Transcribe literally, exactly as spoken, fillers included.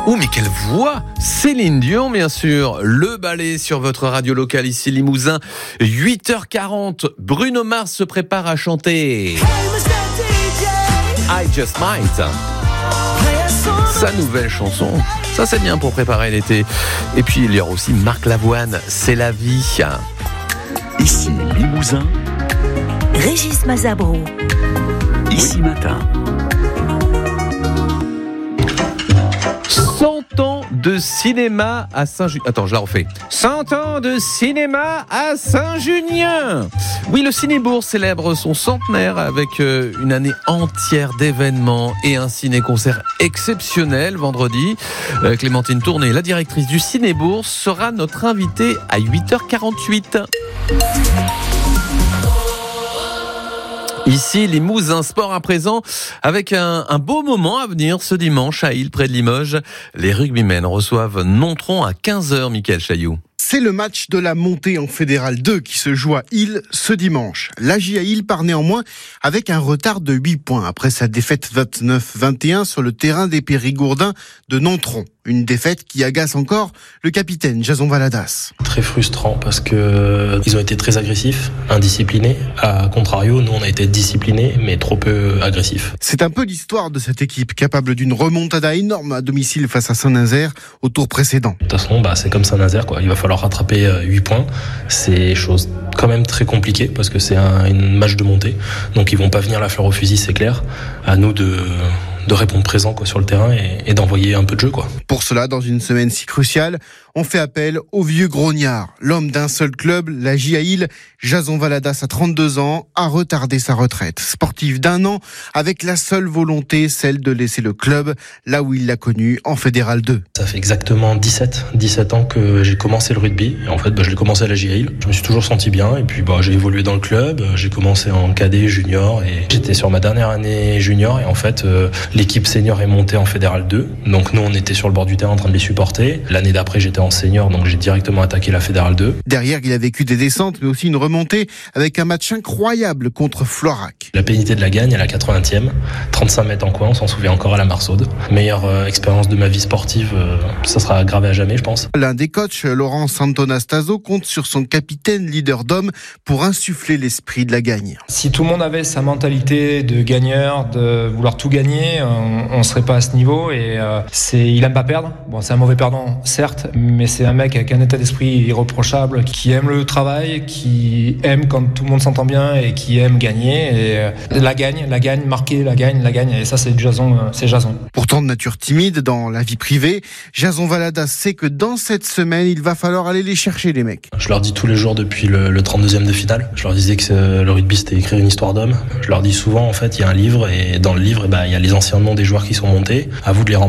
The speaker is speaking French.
Oh, mais quelle voix! Céline Dion, bien sûr. Le ballet sur votre radio locale ici, Limousin. huit heures quarante. Bruno Mars se prépare à chanter I Just Might. Sa nouvelle chanson. Ça, c'est bien pour préparer l'été. Et puis, il y aura aussi Marc Lavoine. C'est la vie. Ici, Limousin. Régis Mazabro. Ici oui. Matin. cent ans de cinéma à Saint-Junien. Attends, je la refais. cent ans de cinéma à Saint-Junien. Oui, le Cinébourg célèbre son centenaire avec euh, une année entière d'événements et un ciné-concert exceptionnel vendredi. Euh, Clémentine Tourné, la directrice du Cinébourg, sera notre invitée à huit heures quarante-huit. Ici, Limousin Sport à présent, avec un, un beau moment à venir ce dimanche à Isle, près de Limoges. Les rugbymen reçoivent Nontron à quinze heures, Mickaël Chailloux. C'est le match de la montée en Fédéral deux qui se joue à Isle ce dimanche. L'A J A Isle part néanmoins avec un retard de huit points après sa défaite vingt-neuf vingt et un sur le terrain des Périgourdins de Nontron. Une défaite qui agace encore le capitaine Jason Valadas. Très frustrant parce que ils ont été très agressifs, indisciplinés. À contrario, nous on a été disciplinés mais trop peu agressifs. C'est un peu l'histoire de cette équipe, capable d'une remontada énorme à domicile face à Saint-Nazaire au tour précédent. De toute façon, bah, c'est comme Saint-Nazaire, quoi. Il va falloir rattraper huit points. C'est chose quand même très compliquée parce que c'est un une match de montée. Donc ils vont pas venir la fleur au fusil, c'est clair. À nous de de répondre présent quoi sur le terrain et, et d'envoyer un peu de jeu quoi. Pour cela, dans une semaine si cruciale, on fait appel au vieux grognard. L'homme d'un seul club, l'A J A Isle, Jason Valadas, à trente-deux ans, a retardé sa retraite. Sportif d'un an, avec la seule volonté, celle de laisser le club là où il l'a connu, en Fédéral deux. Ça fait exactement dix-sept ans que j'ai commencé le rugby. Et en fait, bah, je l'ai commencé à l'A J A Isle. Je me suis toujours senti bien et puis bah, j'ai évolué dans le club. J'ai commencé en cadet, junior et j'étais sur ma dernière année junior et en fait, euh, l'équipe senior est montée en Fédéral deux. Donc nous, on était sur le bord du terrain en train de les supporter. L'année d'après, j'étais en senior, donc j'ai directement attaqué la Fédérale deux. Derrière, il a vécu des descentes, mais aussi une remontée avec un match incroyable contre Floirac. La pénalité de la Gagne à la quatre-vingtième, trente-cinq mètres en coin, on s'en souvient encore à la Marsaude. Meilleure euh, expérience de ma vie sportive, euh, ça sera gravé à jamais, je pense. L'un des coachs, Laurent Santonastaso, compte sur son capitaine leader d'hommes pour insuffler l'esprit de la Gagne. Si tout le monde avait sa mentalité de gagneur, de vouloir tout gagner, on, on serait pas à ce niveau et euh, c'est, il aime pas perdre. Bon, c'est un mauvais perdant, certes, mais c'est un mec avec un état d'esprit irréprochable, qui aime le travail, qui aime quand tout le monde s'entend bien et qui aime gagner. Et euh, la gagne, la gagne, marquer, la gagne, la gagne. Et ça, c'est Jason, euh, c'est Jason. Pourtant de nature timide dans la vie privée, Jason Valadas sait que dans cette semaine, il va falloir aller les chercher, les mecs. Je leur dis tous les jours depuis le, le trente-deuxième de finale. Je leur disais que le rugby, c'était écrire une histoire d'homme. Je leur dis souvent, en fait, il y a un livre et dans le livre, eh ben, il y a les anciens noms des joueurs qui sont montés. À vous de les remplacer.